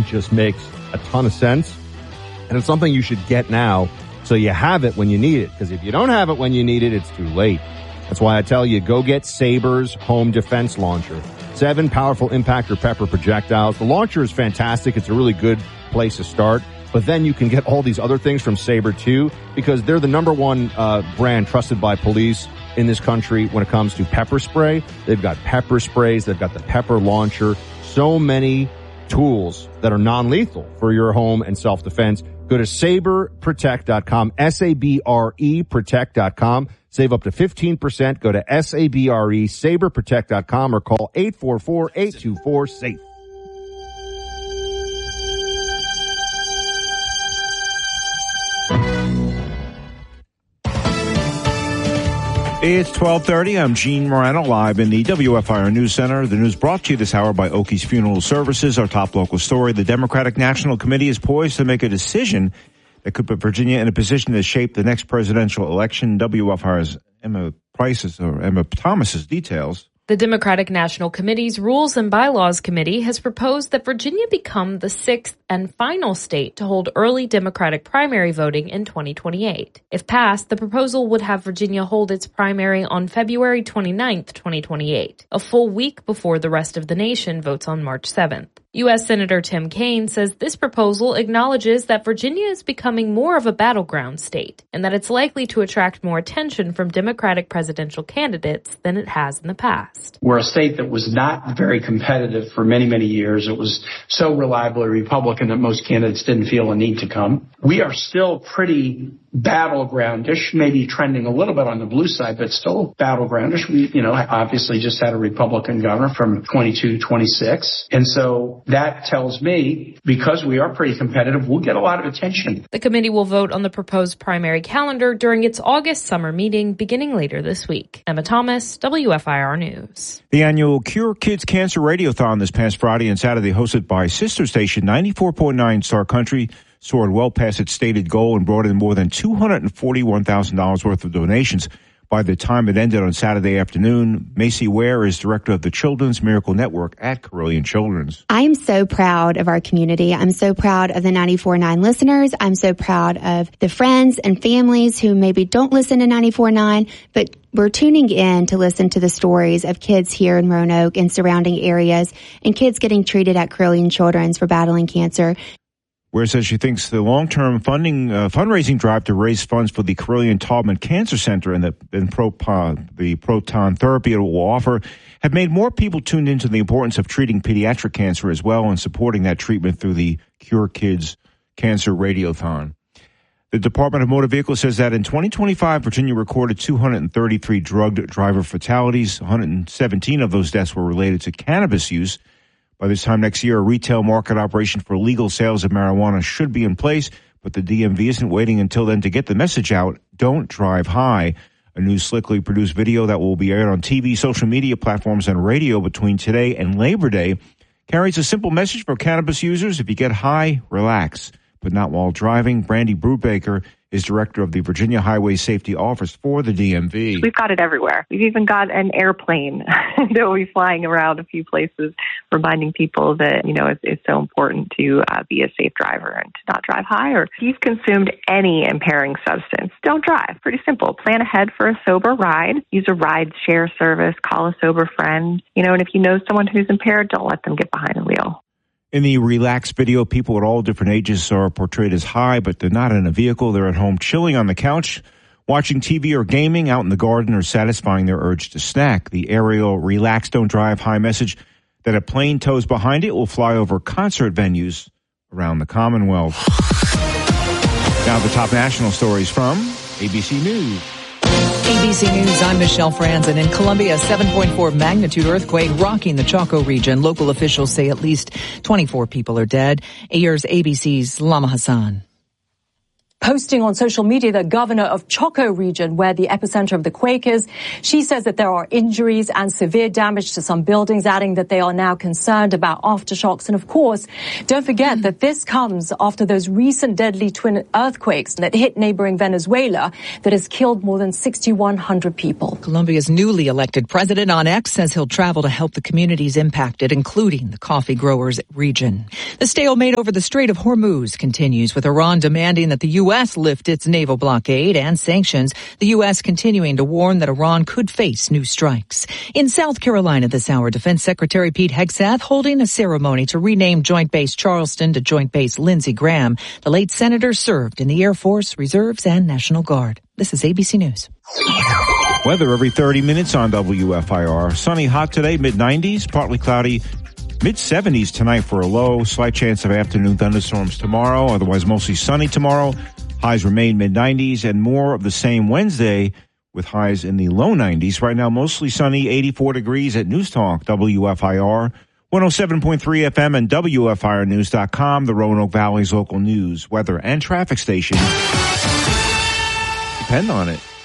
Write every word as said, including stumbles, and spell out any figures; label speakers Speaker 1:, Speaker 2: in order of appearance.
Speaker 1: just makes a ton of sense. And it's something you should get now so you have it when you need it. Because if you don't have it when you need it, it's too late. That's why I tell you, go get Saber's home defense launcher. Seven powerful impact or pepper projectiles. The launcher is fantastic. It's a really good place to start. But then you can get all these other things from Saber too, because they're the number one uh, brand trusted by police in this country when it comes to pepper spray. They've got pepper sprays. They've got the pepper launcher. So many tools that are non-lethal for your home and self-defense. Go to saber protect dot com, S A B R E protect dot com. Save up to fifteen percent. Go to S A B R E, saber protect dot com, or call eight four four, eight two four, SAFE.
Speaker 2: It's twelve thirty. I'm Gene Morano, live in the W F I R News Center. The news brought to you this hour by Okies Funeral Services. Our top local story: the Democratic National Committee is poised to make a decision that could put Virginia in a position to shape the next presidential election. W F I R's Emma Price's or Emma Thomas's details.
Speaker 3: The Democratic National Committee's Rules and Bylaws Committee has proposed that Virginia become the sixth and final state to hold early Democratic primary voting in twenty twenty-eight. If passed, the proposal would have Virginia hold its primary on February twenty-ninth, twenty twenty-eight, a full week before the rest of the nation votes on March seventh. U S Senator Tim Kaine says this proposal acknowledges that Virginia is becoming more of a battleground state and that it's likely to attract more attention from Democratic presidential candidates than it has in the past.
Speaker 4: We're a state that was not very competitive for many, many years. It was so reliably Republican that most candidates didn't feel a need to come. We are still pretty battlegroundish, maybe trending a little bit on the blue side, but still battlegroundish. We, you know, obviously just had a Republican governor from twenty-two to twenty-six. And so that tells me, because we are pretty competitive, we'll get a lot of attention.
Speaker 3: The committee will vote on the proposed primary calendar during its August summer meeting beginning later this week. Emma Thomas, W F I R News.
Speaker 2: The annual Cure Kids Cancer Radiothon this past Friday and Saturday, hosted by sister station ninety-four point nine Star Country, soared well past its stated goal and brought in more than two hundred forty-one thousand dollars worth of donations. By the time it ended on Saturday afternoon, Macy Ware is director of the Children's Miracle Network at Carilion Children's.
Speaker 5: I am so proud of our community. I'm so proud of the ninety-four point nine listeners. I'm so proud of the friends and families who maybe don't listen to ninety-four point nine, but we're tuning in to listen to the stories of kids here in Roanoke and surrounding areas and kids getting treated at Carilion Children's for battling cancer.
Speaker 2: Where says she thinks the long-term funding uh, fundraising drive to raise funds for the Carilion Taubman Cancer Center and the and pro, uh, the proton therapy it will offer have made more people tuned into the importance of treating pediatric cancer as well and supporting that treatment through the Cure Kids Cancer Radiothon. The Department of Motor Vehicles says that in twenty twenty-five, Virginia recorded two hundred thirty-three drugged driver fatalities. one hundred seventeen of those deaths were related to cannabis use. By this time next year, a retail market operation for legal sales of marijuana should be in place, but the D M V isn't waiting until then to get the message out. Don't drive high. A new slickly produced video that will be aired on T V, social media platforms, and radio between today and Labor Day carries a simple message for cannabis users. If you get high, relax, but not while driving. Brandy Brubaker is director of the Virginia Highway Safety Office for the D M V.
Speaker 6: We've got it everywhere. We've even got an airplane that will be flying around a few places, reminding people that, you know, it's, it's so important to uh, be a safe driver and to not drive high. Or if you've consumed any impairing substance, don't drive. Pretty simple. Plan ahead for a sober ride. Use a ride share service. Call a sober friend. You know, and if you know someone who's impaired, don't let them get behind the wheel.
Speaker 2: In the relaxed video, people at all different ages are portrayed as high, but they're not in a vehicle. They're at home chilling on the couch, watching T V or gaming, out in the garden, or satisfying their urge to snack. The aerial relax, don't drive high message that a plane tows behind it will fly over concert venues around the Commonwealth. Now the top national stories from A B C News.
Speaker 7: A B C News, I'm Michelle Franzen. In Colombia, a seven point four magnitude earthquake rocking the Chaco region. Local officials say at least twenty-four people are dead. Here's A B C's Lama Hassan.
Speaker 8: posting on social media, the governor of Choco region, where the epicenter of the quake is. She says that there are injuries and severe damage to some buildings, adding that they are now concerned about aftershocks. And of course, don't forget that this comes after those recent deadly twin earthquakes that hit neighboring Venezuela that has killed more than six thousand one hundred people.
Speaker 7: Colombia's newly elected president on X says he'll travel to help the communities impacted, including the coffee growers region. The stalemate over the Strait of Hormuz continues, with Iran demanding that the U S lift its naval blockade and sanctions, the U S continuing to warn that Iran could face new strikes. In South Carolina this hour, Defense Secretary Pete Hegseth holding a ceremony to rename Joint Base Charleston to Joint Base Lindsey Graham. The late senator served in the Air Force, Reserves, and National Guard. This is A B C News.
Speaker 2: Weather every thirty minutes on W F I R. Sunny, hot today, mid nineties, partly cloudy. mid seventies tonight for a low. Slight chance of afternoon thunderstorms tomorrow. Otherwise, mostly sunny tomorrow. Highs remain mid nineties, and more of the same Wednesday with highs in the low nineties. Right now, mostly sunny, eighty-four degrees at News Talk, W F I R, one oh seven point three F M and W F I R news dot com, the Roanoke Valley's local news, weather, and traffic station. Depend on it.